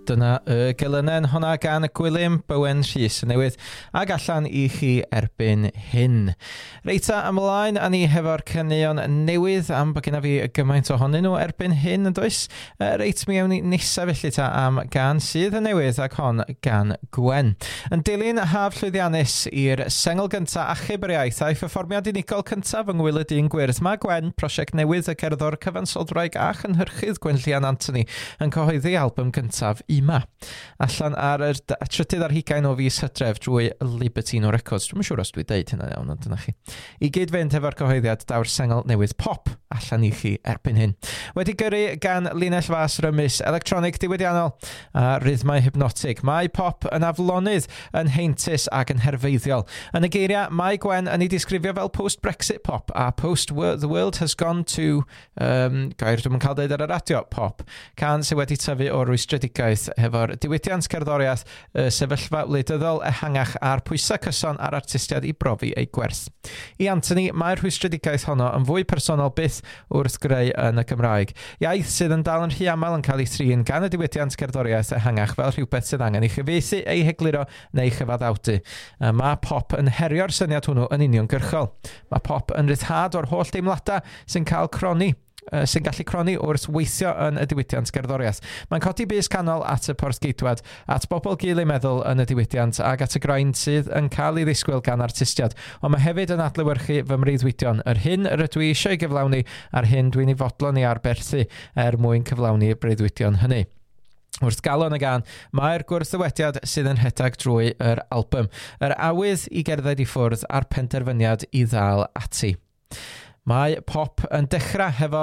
dyna y gelynen honna gan y Gwilym Bowen Rhys yn newydd ag allan I chi erbyn hyn. Reita ymlaen a ni hefo'r caneuon newydd am bod gyda fi gymaint ohonyn nhw erbyn hyn yn does. Reit mi ewn ni nesa felly ta am gan sydd yn newydd ac hon gan Gwen. Yn dilyn haf llwyddiannus i'r sengl gyntaf achub yr iaith a'i perfformiad unigol cyntaf yng Ngwylyd Un Gwyrdd, mae Gwen, prosiect newydd y cerddor cyfansoddwraig a chynhyrchydd Gwenllian Anthony yn cyhoeddi albwm gyntaf Ima. Allan ar y trydydd ar 20 o fis Hydref drwy Libertino Records. Dwi'n siŵr os dwi'n deud hynna iawn, ond dyna chi. I gyd-fynd efo'r cyhoeddiad daw'r sengl newydd pop allan I chi erbyn hyn. Wedi gyrru gan linell fas rymus electronic diwydiannol a rhythmau hypnotig. Mae pop yn aflonydd yn heintus ac yn herfeiddiol. Yn y geiriau, mae Gwen yn ei disgrifio fel post-Brexit pop a post-The World Has Gone To gair dwi'n cael deud ar y radio pop. Can sydd wedi tyfu o rwystredigaeth hefo'r diwydiant cerddoriaeth sefyllfa wleidyddol ehangach a'r pwysau cyson ar artistiaid I brofi ei gwerth. I Anthony, mae'r rwystredigaeth honno yn fwy personol byth wrth greu yn y Gymraeg. Iaith sydd yn dal yn rhy aml yn cael ei thrin gan y diwydiant cerddoriaeth ehangach fel rhywbeth sydd angen ei chyfieithu, ei hegluro neu chyfaddawdu. Mae pop yn herio'r syniad hwnnw yn uniongyrchol. Mae pop yn ryddhad o'r holl deimladau sy'n gallu croni wrth weithio yn y diwydiant gerddoriaeth. Mae'n codi bys canol at y porthgeidwad, at bobl gul ei meddwl yn y diwydiant ac at y grain sydd yn cael ei ddisgwyl gan artistiad. Ond mae hefyd yn adlewyrchu fy mreiddwydion. Yr hyn rydw I eisiau gyflawni a'r hyn dwi'n ei fodlon I arberthu mwyn cyflawni breuddwydion hynny. Wrth galon y gan, mae'r gwrthywediad sydd yn rhedag drwy yr albwm. Yr awydd I gerdded I ffwrdd a'r penderfyniad I ddal ati. Mae pop yn dechrau hefo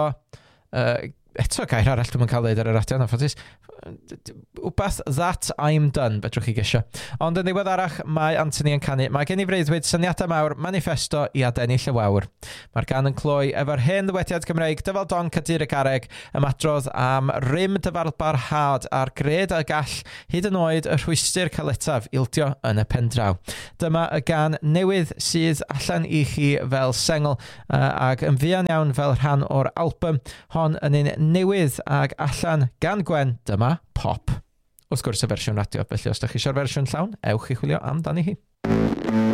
eto gair arall dwi'n cael dweud ar y radio yn ffodus wbath That I'm Done fedrwch chi gesio. Ond yn ddiweddarach mae Anthony yn canu. Mae gen I freuddwyd syniadau mawr manifesto I adennill y wawr. Mae'r gan yn cloi efo'r hen ddywediad Gymreig dyfal don Cadir y Garreg ymadrodd am rym dyfarbar had a'r gred a gall hyd yn oed y rhwystyr caletaf ildio yn y pen draw. Dyma y gan newydd sydd allan I chi fel sengl ag yn fuan iawn fel rhan o'r albwm hon yn un newydd ag allan gan Gwen dyma pop. Wrth gwrs y fersiwn radio, felly os ydych chi eisiau'r fersiwn llawn, ewch I chwilio amdani hi.